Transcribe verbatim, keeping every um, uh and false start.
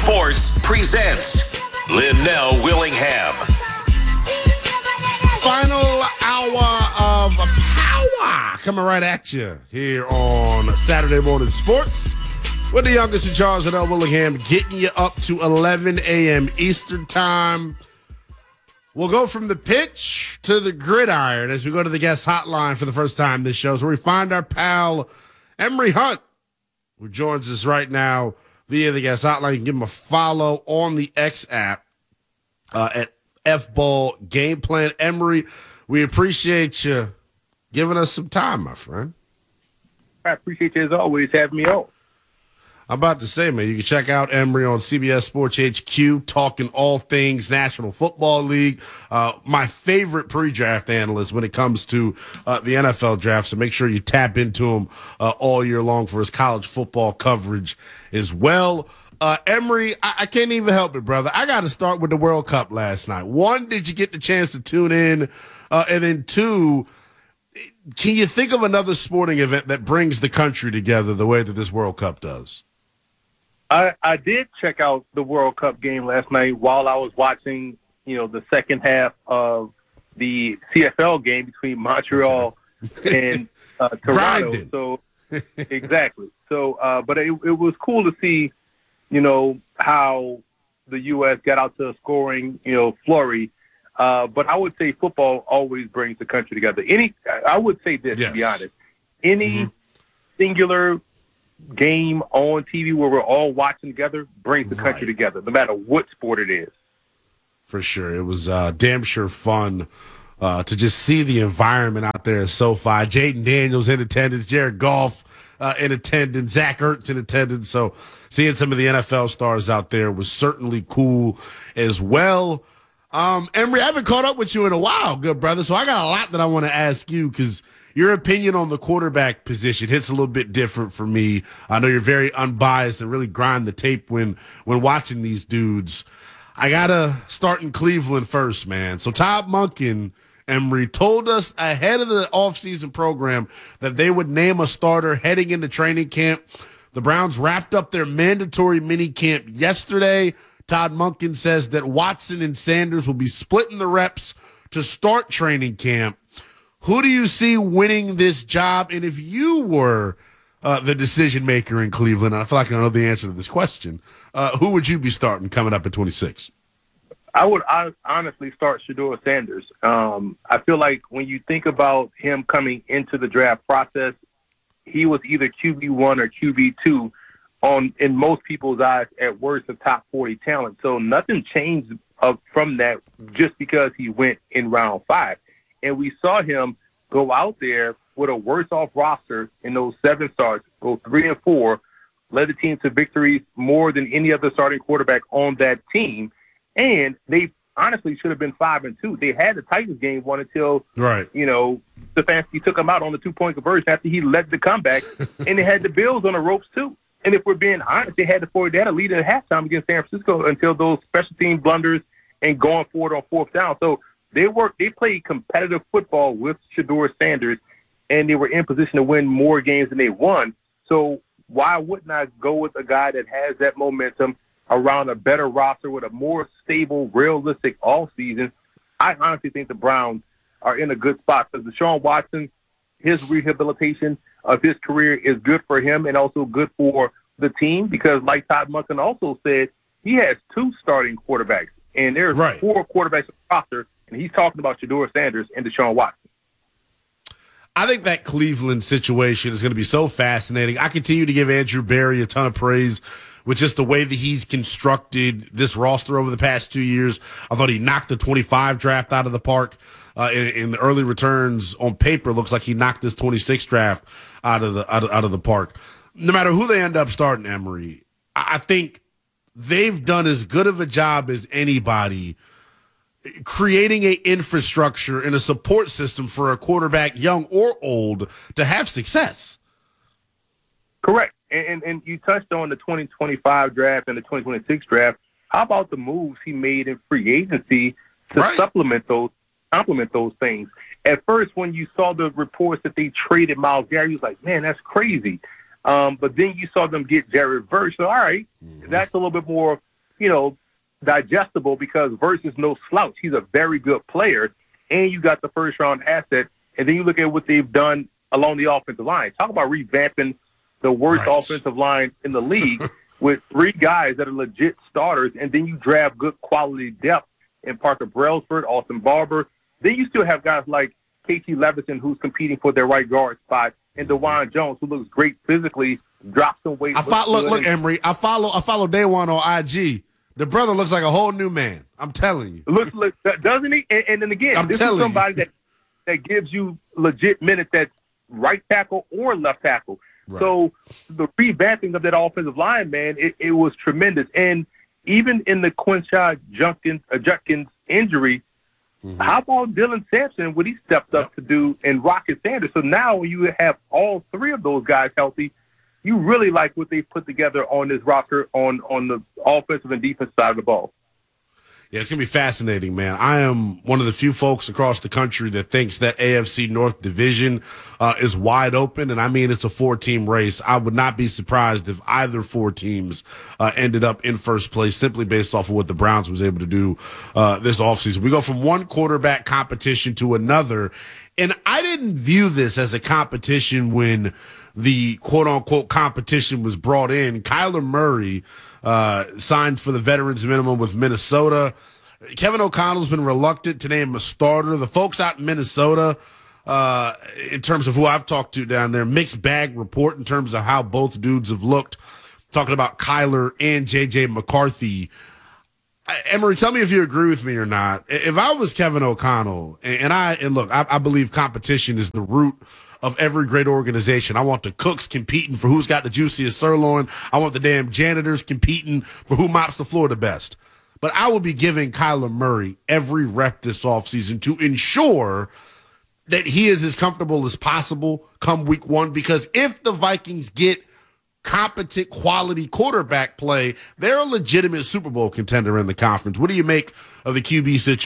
Sports presents Linnell Willingham. Final hour of power coming right at you here on Saturday Morning Sports with the youngest in charge, Linnell Willingham, getting you up to eleven a.m. Eastern Time. We'll go from the pitch to the gridiron as we go to the guest hotline for the first time this show. So we find our pal Emory Hunt, who joins us right now via the guest hotline. You can give him a follow on the X app uh, at F-Ball Game Plan. Emory, we appreciate you giving us some time, my friend. I appreciate you, as always, having me on. I'm about to say, man, you can check out Emory on C B S Sports H Q, talking all things National Football League. Uh, my favorite pre-draft analyst when it comes to uh, the N F L draft, so make sure you tap into him uh, all year long for his college football coverage as well. Uh, Emory, I-, I can't even help it, brother. I got to start with the World Cup last night. One, did you get the chance to tune in? Uh, and then two, can you think of another sporting event that brings the country together the way that this World Cup does? I, I did check out the World Cup game last night while I was watching, you know, the second half of the C F L game between Montreal and uh, Toronto. Grinding. So exactly. So, uh, but it, it was cool to see, you know, how the U S got out to a scoring, you know, flurry. Uh, but I would say football always brings the country together. Any, I would say this, yes. to be honest, any mm-hmm. singular game on T V where we're all watching together brings the country right. together, no matter what sport it is. For sure. It was uh, damn sure fun uh, to just see the environment out there at SoFi. Jaden Daniels in attendance, Jared Goff uh, in attendance, Zach Ertz in attendance. So seeing some of the N F L stars out there was certainly cool as well. Um, Emory, I haven't caught up with you in a while, good brother, so I got a lot that I want to ask you because your opinion on the quarterback position hits a little bit different for me. I know you're very unbiased and really grind the tape when when watching these dudes. I got to start in Cleveland first, man. So Todd Monken, Emory, told us ahead of the offseason program that they would name a starter heading into training camp. The Browns wrapped up their mandatory mini camp yesterday. Todd Monken says that Watson and Sanders will be splitting the reps to start training camp. Who do you see winning this job? And if you were uh, the decision maker in Cleveland, and I feel like I know the answer to this question, uh, who would you be starting coming up at twenty-six? I would I honestly start Shedeur Sanders. Um, I feel like when you think about him coming into the draft process, he was either Q B one or Q B two on, in most people's eyes, at worst, a top forty talent. So nothing changed uh, from that just because he went in round five. And we saw him go out there with a worse-off roster in those seven starts, go three and four, led the team to victories more than any other starting quarterback on that team. And they honestly should have been five and two. They had the Titans game won until, right. you know, Stefanski took him out on the two-point conversion after he led the comeback, and they had the Bills on the ropes too. And if we're being honest, they had the forward, they had a lead at halftime against San Francisco until those special team blunders and going forward on fourth down. So they worked, they played competitive football with Shedeur Sanders, and they were in position to win more games than they won. So why wouldn't I go with a guy that has that momentum around a better roster with a more stable, realistic offseason? I honestly think the Browns are in a good spot because Deshaun Watson, his rehabilitation of his career is good for him and also good for the team because, like Todd Monken also said, he has two starting quarterbacks, and there's right. four quarterbacks on the roster, and he's talking about Shedeur Sanders and Deshaun Watson. I think that Cleveland situation is going to be so fascinating. I continue to give Andrew Berry a ton of praise with just the way that he's constructed this roster over the past two years. I thought he knocked the twenty-five draft out of the park. Uh, in, in the early returns on paper, looks like he knocked this twenty-six draft out of the out of, out of the park. No matter who they end up starting, Emory, I, I think they've done as good of a job as anybody creating a infrastructure and a support system for a quarterback, young or old, to have success. Correct. And, and, and you touched on the twenty twenty-five draft and the twenty twenty-six draft. How about the moves he made in free agency to right. supplement those, complement those things? At first, when you saw the reports that they traded Myles Garrett, you was like, man, that's crazy. Um, but then you saw them get Jared Verse. So, all right, mm-hmm. that's a little bit more you know, digestible because Verse is no slouch. He's a very good player, and you got the first round asset. And then you look at what they've done along the offensive line. Talk about revamping the worst Right. offensive line in the league with three guys that are legit starters, and then you draft good quality depth in Parker Brailsford, Austin Barber. Then you still have guys like K T Levison, who's competing for their right guard spot, and DeJuan Jones, who looks great physically, drops some weight. I fo- look, look, Emory. I follow, I follow Day One on I G. The brother looks like a whole new man. I'm telling you. Looks, look, doesn't he? And, and then again, I'm this is telling somebody you. that that gives you legit minutes at right tackle or left tackle. Right. So the revamping of that offensive line, man, it, it was tremendous. And even in the Quinshad Junkins, uh, Judkins injury, mm-hmm. how about Dylan Sampson, what he stepped up yep. to do, and Rocket Sanders? So now when you have all three of those guys healthy, you really like what they put together on this roster on, on the offensive and defensive side of the ball. Yeah, it's going to be fascinating, man. I am one of the few folks across the country that thinks that A F C North division uh, is wide open, and I mean it's a four-team race. I would not be surprised if either four teams uh, ended up in first place simply based off of what the Browns was able to do uh, this offseason. We go from one quarterback competition to another, and I didn't view this as a competition when the quote-unquote competition was brought in. Kyler Murray uh, signed for the veterans minimum with Minnesota. Kevin O'Connell's been reluctant to name a starter. The folks out in Minnesota, uh, in terms of who I've talked to down there, mixed bag report in terms of how both dudes have looked, talking about Kyler and J J McCarthy. Emory, tell me if you agree with me or not. If I was Kevin O'Connell, and I and look, I, I believe competition is the root of every great organization. I want the cooks competing for who's got the juiciest sirloin. I want the damn janitors competing for who mops the floor the best. But I will be giving Kyler Murray every rep this offseason to ensure that he is as comfortable as possible come week one, because if the Vikings get competent, quality quarterback play, they're a legitimate Super Bowl contender in the conference. What do you make of the Q B situation?